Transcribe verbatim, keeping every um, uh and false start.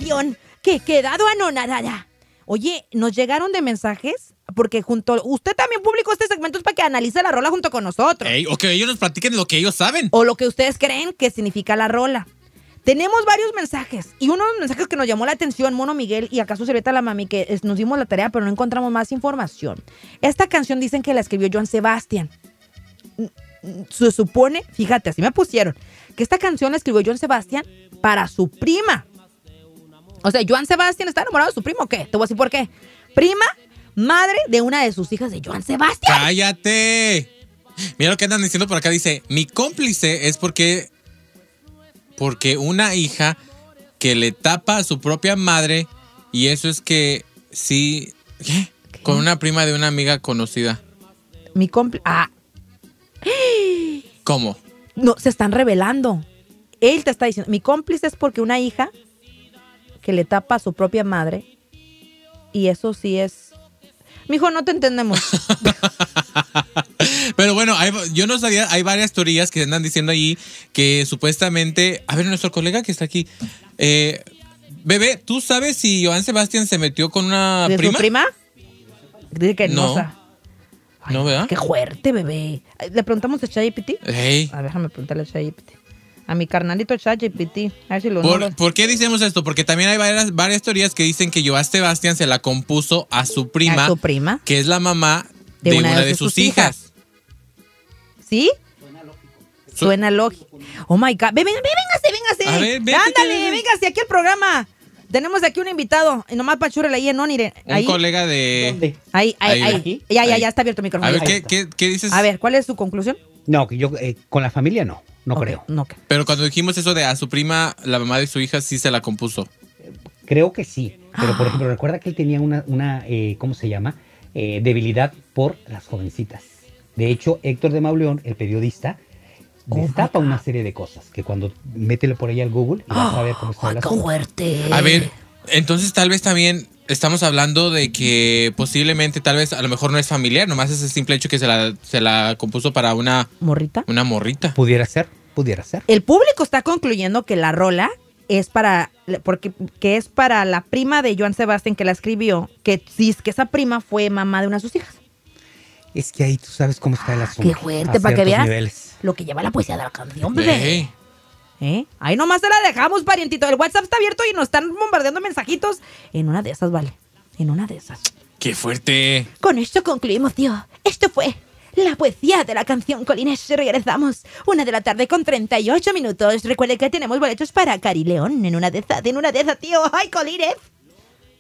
canción que he quedado anonadada. Oye, nos llegaron de mensajes porque junto... Usted también publicó este segmento para que analice la rola junto con nosotros. Ey, o que ellos nos platiquen lo que ellos saben. O lo que ustedes creen que significa la rola. Tenemos varios mensajes. Y uno de los mensajes que nos llamó la atención, Mono Miguel y acaso Servieta la Mami, que es, nos dimos la tarea, pero no encontramos más información. Esta canción dicen que la escribió Joan Sebastián. Se supone, fíjate, así me pusieron, que esta canción la escribió Joan Sebastián para su prima. O sea, Joan Sebastián está enamorado de su primo, ¿o qué? Te voy a decir por qué. Prima, madre de una de sus hijas de Joan Sebastián. ¡Cállate! Mira lo que andan diciendo por acá. Dice, mi cómplice es porque... Porque una hija que le tapa a su propia madre, y eso es que sí... ¿Qué? ¿Qué? Con una prima de una amiga conocida. Mi cómplice... Ah. ¿Cómo? No, se están revelando. Él te está diciendo, mi cómplice es porque una hija que le tapa a su propia madre, y eso sí es... Mijo, no te entendemos. Pero bueno, hay, yo no sabía, hay varias teorías que andan diciendo ahí que supuestamente... A ver, nuestro colega que está aquí. Eh, bebé, ¿tú sabes si Joan Sebastián se metió con una ¿De prima? su prima? Dice que no. No. Ay, No, ¿verdad? Qué fuerte, bebé. ¿Le preguntamos a ChatGPT? Hey. A ver, déjame preguntarle a ChatGPT. A mi carnalito ChatGPT. A ver si lo ¿Por, no- ¿Por qué decimos esto? Porque también hay varias, varias teorías que dicen que Joan Sebastián se la compuso a su prima, a su prima. que es la mamá de, de una, una de, de sus, sus hijas. hijas. ¿Sí? Suena lógico. Oh my God. Ven, ven, ven, véngase, véngase. A ver, ven, ándale, véngase aquí al programa. Tenemos aquí un invitado. Nomás pachúrele ahí en Onire. Un colega de... ¿Dónde? Ahí, ahí, ahí. ahí. Ya, ya, ahí. ya está abierto el micrófono. A ver, ¿qué, qué, ¿qué dices? A ver, ¿cuál es su conclusión? No, que yo eh, con la familia no, no okay, creo. No, okay. Pero cuando dijimos eso de a su prima, la mamá de su hija sí se la compuso. Creo que sí. Pero, por ejemplo, recuerda que él tenía una, una eh, ¿cómo se llama? Eh, debilidad por las jovencitas. De hecho, Héctor de Mauleón, el periodista, oh, destapa una serie de cosas que cuando métele por ahí al Google y vas a ver cómo está oh, el qué asunto. fuerte. A ver, entonces tal vez también estamos hablando de que posiblemente, tal vez, a lo mejor no es familiar, nomás es el simple hecho que se la, se la compuso para una... ¿Morrita? Una morrita. Pudiera ser, pudiera ser. El público está concluyendo que la rola es para, porque que es para la prima de Joan Sebastián que la escribió, que sí, que esa prima fue mamá de una de sus hijas. Es que ahí tú sabes cómo está el asunto. Qué fuerte, para que veas niveles. Lo que lleva la poesía de la canción, bebé. Hey. ¿Eh? Ahí nomás se la dejamos, parientito. El WhatsApp está abierto y nos están bombardeando mensajitos. En una de esas, vale. En una de esas. ¡Qué fuerte! Con esto concluimos, tío. Esto fue la poesía de la canción, Colines. Regresamos. Una de la tarde con treinta y ocho minutos. Recuerde que tenemos boletos para Cari León. En una de esas, en una de esas, tío. ¡Ay, Colines!